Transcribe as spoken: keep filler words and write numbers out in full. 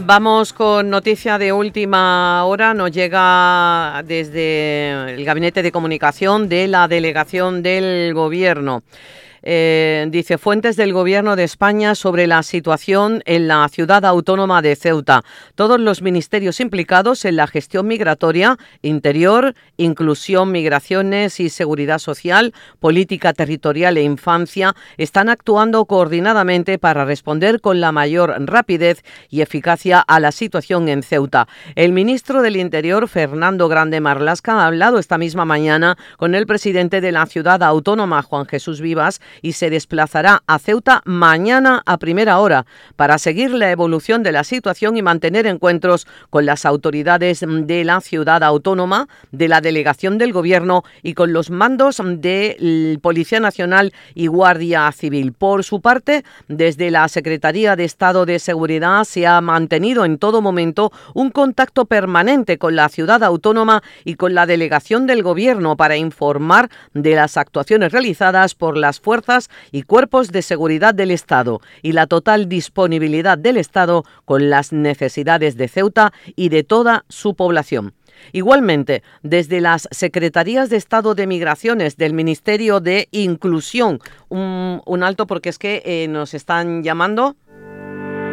Vamos con noticia de última hora. Nos llega desde el Gabinete de Comunicación de la Delegación del Gobierno. Eh, dice, fuentes del Gobierno de España sobre la situación en la ciudad autónoma de Ceuta. Todos los ministerios implicados en la gestión migratoria, interior, inclusión, migraciones y seguridad social, política territorial e infancia, están actuando coordinadamente para responder con la mayor rapidez y eficacia a la situación en Ceuta. El ministro del Interior, Fernando Grande Marlaska, ha hablado esta misma mañana con el presidente de la ciudad autónoma, Juan Jesús Vivas, y se desplazará a Ceuta mañana a primera hora para seguir la evolución de la situación y mantener encuentros con las autoridades de la ciudad autónoma, de la delegación del Gobierno y con los mandos de Policía Nacional y Guardia Civil. Por su parte, desde la Secretaría de Estado de Seguridad se ha mantenido en todo momento un contacto permanente con la ciudad autónoma y con la delegación del Gobierno para informar de las actuaciones realizadas por las fuerzas y cuerpos de seguridad del Estado y la total disponibilidad del Estado con las necesidades de Ceuta y de toda su población. Igualmente, desde las Secretarías de Estado de Migraciones del Ministerio de Inclusión, un, un alto porque es que eh, nos están llamando.